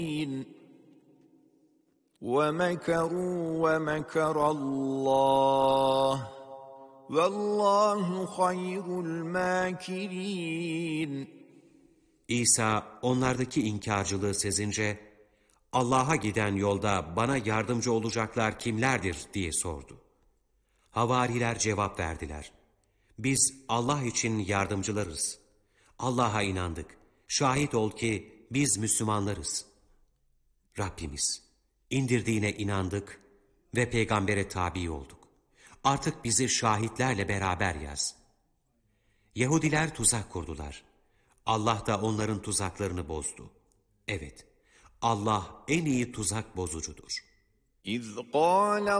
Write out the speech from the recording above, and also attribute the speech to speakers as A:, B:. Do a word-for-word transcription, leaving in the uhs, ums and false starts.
A: وَمَكَرُوا وَمَكَرَ اللّٰهُ وَاللّٰهُ خَيْرُ الْمَاكِرِينَ.
B: İsa onlardaki inkarcılığı sezince, Allah'a giden yolda bana yardımcı olacaklar kimlerdir diye sordu. Havariler cevap verdiler. Biz Allah için yardımcılarız. Allah'a inandık. Şahit ol ki biz Müslümanlarız. Rabbimiz, indirdiğine inandık ve peygambere tabi olduk. Artık bizi şahitlerle beraber yaz. Yahudiler tuzak kurdular. Allah da onların tuzaklarını bozdu. Evet, Allah en iyi tuzak bozucudur.
A: İz qâle